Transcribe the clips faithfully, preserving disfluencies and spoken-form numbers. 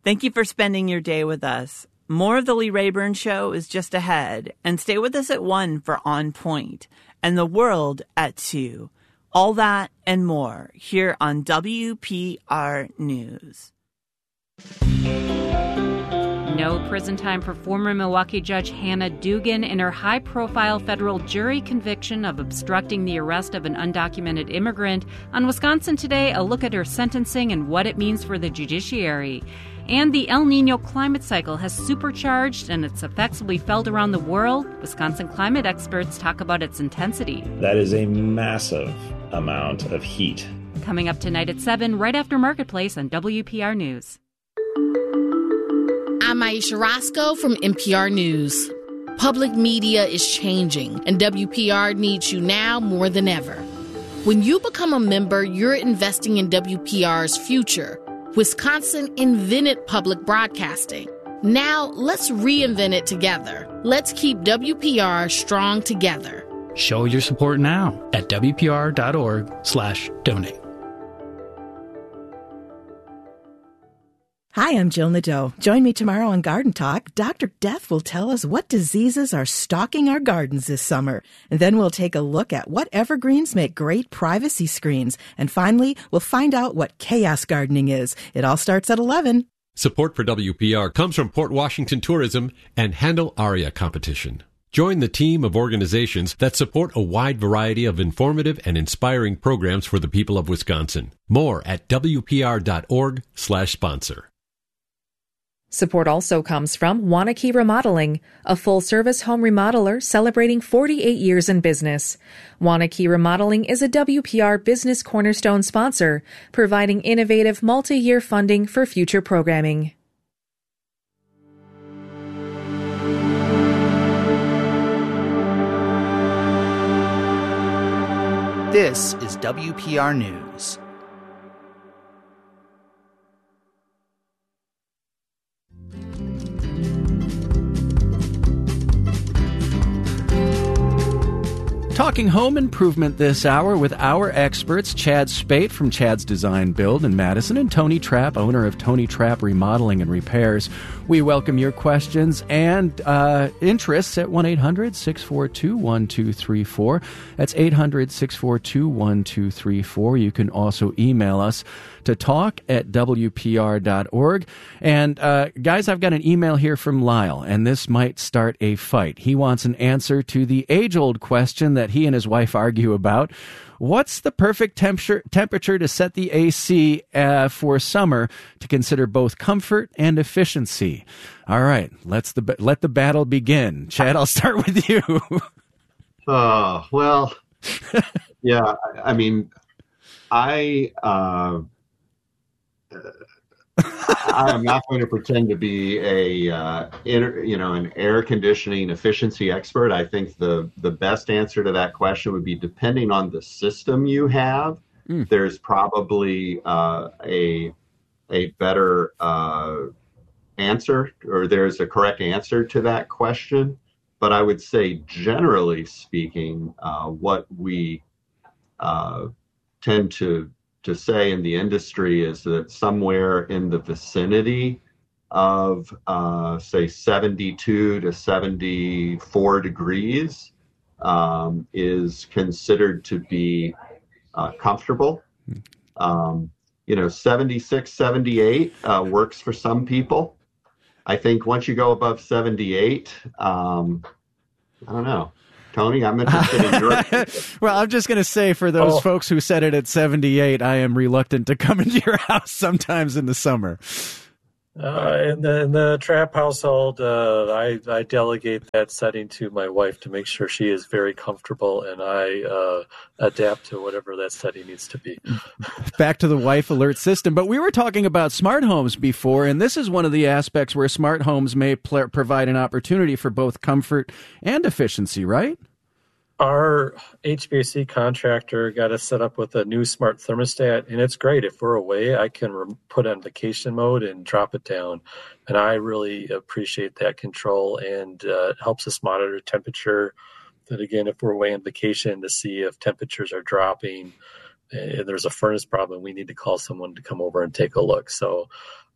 Thank you for spending your day with us. More of the Lee Rayburn Show is just ahead, and stay with us at one for On Point, and The World at two. All that and more here on W P R News. No prison time for former Milwaukee Judge Hannah Dugan in her high-profile federal jury conviction of obstructing the arrest of an undocumented immigrant. On Wisconsin Today, a look at her sentencing and what it means for the judiciary. And the El Nino climate cycle has supercharged, and its effects will be felt around the world. Wisconsin climate experts talk about its intensity. That is a massive amount of heat. Coming up tonight at seven, right after Marketplace on W P R News. I'm Aisha Roscoe from N P R News. Public media is changing, and W P R needs you now more than ever. When you become a member, you're investing in W P R's future. Wisconsin invented public broadcasting. Now, let's reinvent it together. Let's keep W P R strong together. Show your support now at W P R dot org slash donate. Hi, I'm Jill Nadeau. Join me tomorrow on Garden Talk. Doctor Death will tell us what diseases are stalking our gardens this summer. And then we'll take a look at what evergreens make great privacy screens. And finally, we'll find out what chaos gardening is. It all starts at eleven. Support for W P R comes from Port Washington Tourism and Handel Aria Competition. Join the team of organizations that support a wide variety of informative and inspiring programs for the people of Wisconsin. More at W P R dot org slash sponsor. Support also comes from Wanakee Remodeling, a full-service home remodeler celebrating forty-eight years in business. Wanakee Remodeling is a W P R Business Cornerstone sponsor, providing innovative multi-year funding for future programming. This is W P R News. Talking home improvement this hour with our experts, Chad Spate from Chad's Design Build in Madison and Tony Trapp, owner of Tony Trapp Remodeling and Repairs. We welcome your questions and uh, interests at one eight hundred six four two one two three four. That's eight hundred six four two one two three four. You can also email us to talk at W P R dot org. And uh, guys, I've got an email here from Lyle, and this might start a fight. He wants an answer to the age-old question that he and his wife argue about. What's the perfect temperature temperature to set the A C uh, for summer to consider both comfort and efficiency? All right, let's the let the battle begin. Chad, I'll start with you. Oh, well, yeah, I mean, I, uh, I am not going to pretend to be a, uh, inter, you know, an air conditioning efficiency expert. I think the, the best answer to that question would be depending on the system you have. Mm. There's probably uh, a a better uh, answer, or there's a correct answer to that question. But I would say, generally speaking, uh, what we uh, tend to to say in the industry is that somewhere in the vicinity of, uh, say, seventy-two to seventy-four degrees um, is considered to be uh, comfortable. Um, you know, seventy-six, seventy-eight uh, works for some people. I think once you go above seventy-eight, um, I don't know. Tony, I'm interested in your... Well, I'm just going to say, for those oh. folks who set it at seventy-eight, I am reluctant to come into your house sometimes in the summer. Uh, in the in the Trapp household, uh, I I delegate that setting to my wife to make sure she is very comfortable, and I uh, adapt to whatever that setting needs to be. Back to the wife alert system. But we were talking about smart homes before, and this is one of the aspects where smart homes may pl- provide an opportunity for both comfort and efficiency, right? Our H V A C contractor got us set up with a new smart thermostat, and it's great. If we're away, I can re- put on vacation mode and drop it down. And I really appreciate that control, and uh, it helps us monitor temperature. That again, if we're away on vacation, to see if temperatures are dropping and there's a furnace problem, we need to call someone to come over and take a look. So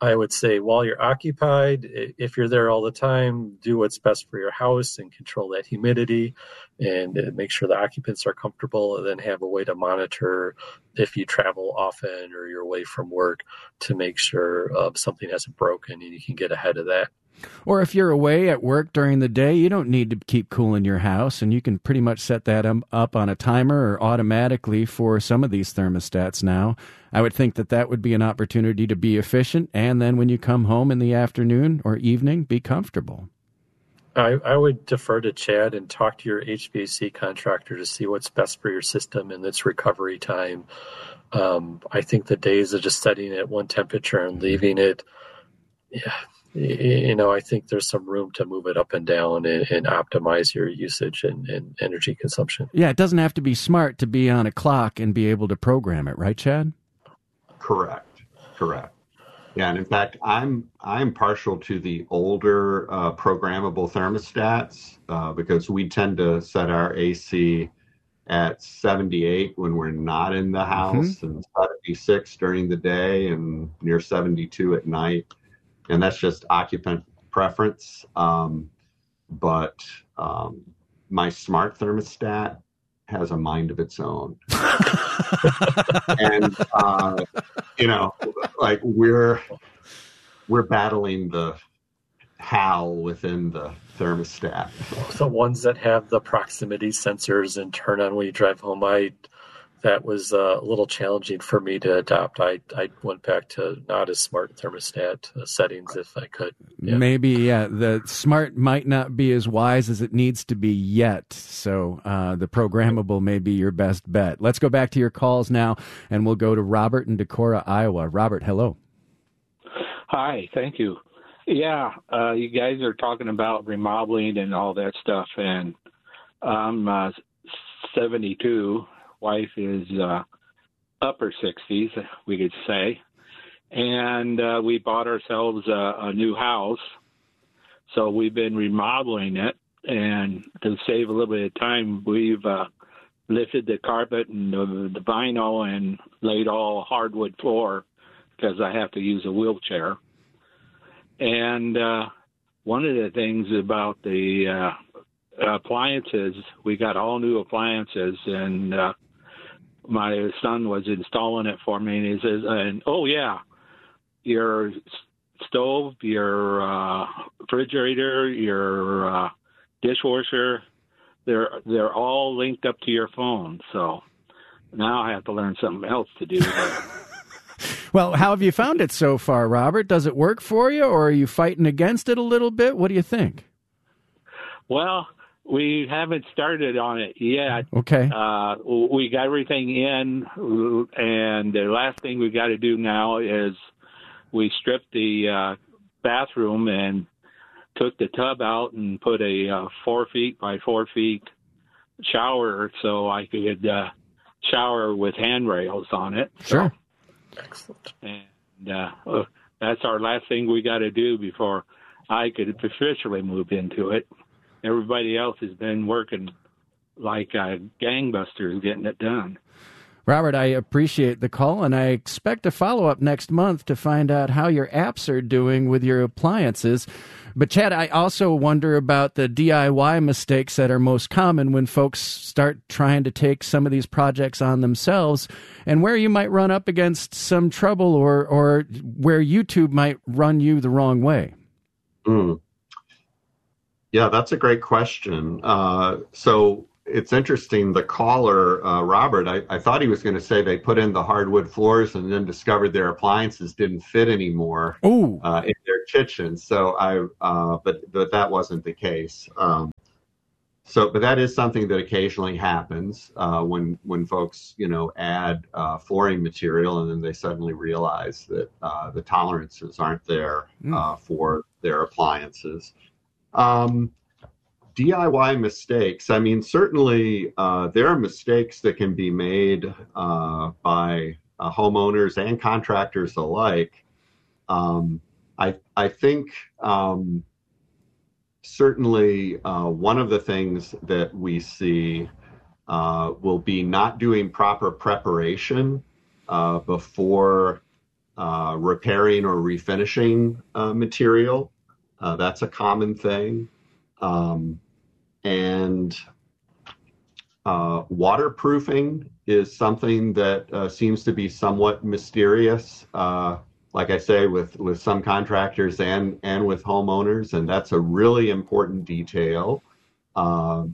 I would say while you're occupied, if you're there all the time, do what's best for your house and control that humidity and make sure the occupants are comfortable, and then have a way to monitor if you travel often or you're away from work to make sure uh, something hasn't broken and you can get ahead of that. Or if you're away at work during the day, you don't need to keep cooling your house, and you can pretty much set that up on a timer or automatically for some of these thermostats now. I would think that that would be an opportunity to be efficient, and then when you come home in the afternoon or evening, be comfortable. I, I would defer to Chad and talk to your H V A C contractor to see what's best for your system and its recovery time. Um, I think the days of just setting it at one temperature and leaving it, yeah, you know, I think there's some room to move it up and down and, and optimize your usage and, and energy consumption. Yeah, it doesn't have to be smart to be on a clock and be able to program it, right, Chad? Correct. Correct. Yeah, and in fact, I'm I'm partial to the older uh, programmable thermostats uh, because we tend to set our A C at seventy-eight when we're not in the house, mm-hmm. and seventy-six during the day, and near seventy-two at night. And that's just occupant preference. Um, but um, my smart thermostat has a mind of its own. and, uh, you know, like we're, we're battling the howl within the thermostat. The ones that have the proximity sensors and turn on when you drive home, I, that was uh, a little challenging for me to adopt. I, I went back to not as smart thermostat uh, settings if I could. Yeah. Maybe, yeah, the smart might not be as wise as it needs to be yet. So uh, the programmable may be your best bet. Let's go back to your calls now, and we'll go to Robert in Decorah, Iowa. Robert, hello. Hi, thank you. Yeah, uh, you guys are talking about remodeling and all that stuff, and I'm uh, seventy-two. Wife is uh, upper sixties, we could say, and uh, we bought ourselves a, a new house, so we've been remodeling it, and to save a little bit of time, we've uh, lifted the carpet and the, the vinyl and laid all hardwood floor because I have to use a wheelchair. And uh, one of the things about the uh, appliances, we got all new appliances, and uh, my son was installing it for me, and he says, and, oh, yeah, your stove, your uh, refrigerator, your uh, dishwasher, they're they're all linked up to your phone. So now I have to learn something else to do. Well, how have you found it so far, Robert? Does it work for you, or are you fighting against it a little bit? What do you think? Well, we haven't started on it yet. Okay. Uh, we got everything in, and the last thing we got to do now is we stripped the uh, bathroom and took the tub out and put a uh, four feet by four feet shower so I could uh, shower with handrails on it. Sure. So, excellent. And uh, that's our last thing we got to do before I could officially move into it. Everybody else has been working like uh, gangbusters getting it done. Robert, I appreciate the call, and I expect a follow-up next month to find out how your apps are doing with your appliances. But, Chad, I also wonder about the D I Y mistakes that are most common when folks start trying to take some of these projects on themselves, and where you might run up against some trouble or, or where YouTube might run you the wrong way. Mm. Yeah, that's a great question. Uh, so it's interesting. The caller, uh, Robert, I, I thought he was going to say they put in the hardwood floors and then discovered their appliances didn't fit anymore uh, in their kitchen. So I, uh, but but that wasn't the case. Um, so, but that is something that occasionally happens uh, when when folks, you know, add uh, flooring material and then they suddenly realize that uh, the tolerances aren't there uh, for their appliances. Um, D I Y mistakes. I mean, certainly uh, there are mistakes that can be made uh, by uh, homeowners and contractors alike. Um, I I think um, certainly uh, one of the things that we see uh, will be not doing proper preparation uh, before uh, repairing or refinishing uh, material. Uh, that's a common thing. Um, and uh, waterproofing is something that uh, seems to be somewhat mysterious, uh, like I say, with, with some contractors and, and with homeowners, and that's a really important detail. Uh,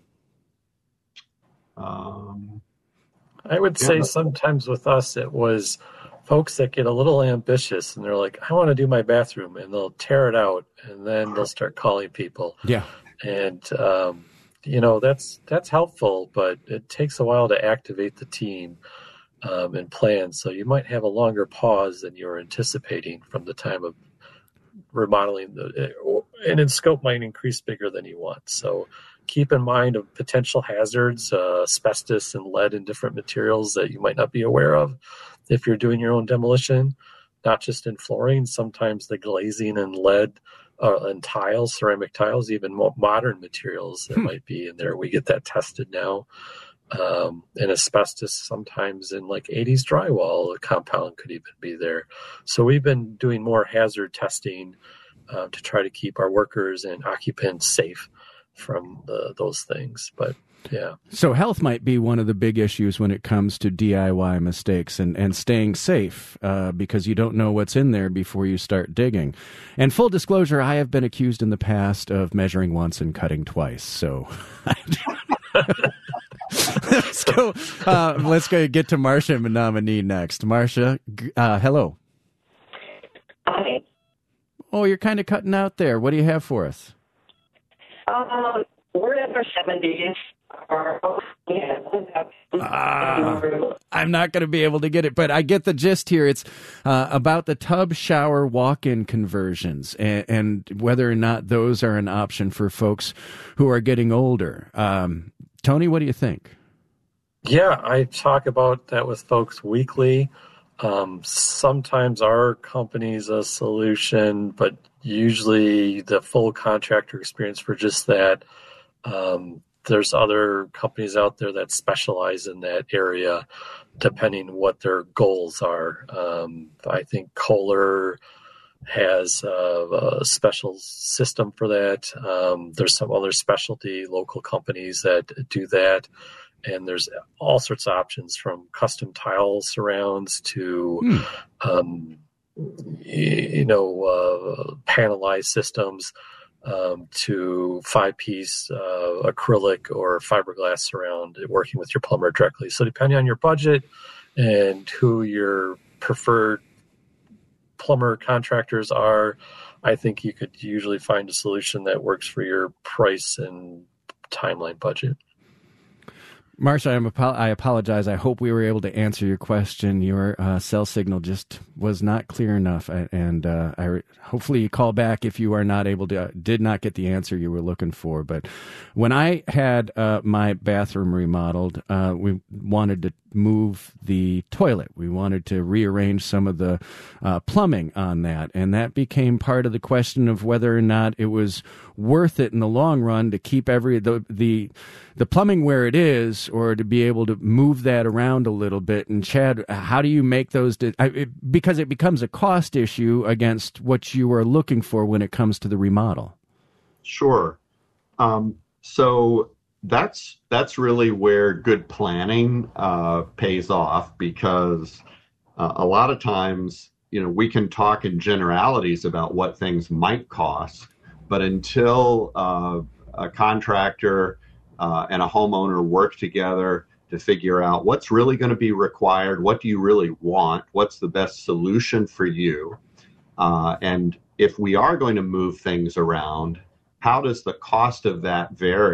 um, I would say yeah. sometimes with us it was folks that get a little ambitious and they're like, I want to do my bathroom, and they'll tear it out and then they'll start calling people. Yeah. And, um, you know, that's that's helpful, but it takes a while to activate the team um, and plan. So you might have a longer pause than you were anticipating from the time of remodeling. The, and in scope might increase bigger than you want. So keep in mind of potential hazards, uh, asbestos and lead in different materials that you might not be aware of if you're doing your own demolition, not just in flooring. Sometimes the glazing and lead uh, and tiles, ceramic tiles, even more modern materials that hmm. might be in there. We get that tested now. Um, and asbestos sometimes in like eighties drywall, a compound could even be there. So we've been doing more hazard testing uh, to try to keep our workers and occupants safe from the, those things. But yeah. So health might be one of the big issues when it comes to D I Y mistakes and, and staying safe uh, because you don't know what's in there before you start digging. And full disclosure, I have been accused in the past of measuring once and cutting twice. So let's go. Uh, let's go get to Marcia Menominee next. Marcia, uh, hello. Hi. Oh, you're kind of cutting out there. What do you have for us? Um, we're in our seventies. Uh, I'm not going to be able to get it, but I get the gist here. It's uh, about the tub shower walk-in conversions and, and whether or not those are an option for folks who are getting older. Um, Tony, what do you think? Yeah, I talk about that with folks weekly. Um, sometimes our company's a solution, but usually the full contractor experience for just that. Um, there's other companies out there that specialize in that area, depending what their goals are. Um, I think Kohler has a, a special system for that. Um, there's some other specialty local companies that do that. And there's all sorts of options from custom tile surrounds to, hmm. um, you know, uh, panelized systems um, to five-piece uh, acrylic or fiberglass surround, working with your plumber directly. So depending on your budget and who your preferred plumber contractors are, I think you could usually find a solution that works for your price and timeline budget. Marcia, I'm apo- I apologize. I hope we were able to answer your question. Your uh, cell signal just was not clear enough, and uh, I re- hopefully you call back if you are not able to, uh, did not get the answer you were looking for. But when I had uh, my bathroom remodeled, uh, we wanted to move the toilet. We wanted to rearrange some of the uh, plumbing on that, and that became part of the question of whether or not it was worth it in the long run to keep every the the, the plumbing where it is, or to be able to move that around a little bit. And Chad, how do you make those? De- I, it, because it becomes a cost issue against what you are looking for when it comes to the remodel. Sure. Um, so that's that's really where good planning uh, pays off, because uh, a lot of times, you know, we can talk in generalities about what things might cost, but until uh, a contractor uh, and a homeowner work together to figure out what's really going to be required, what do you really want, what's the best solution for you, uh, and if we are going to move things around, how does the cost of that vary?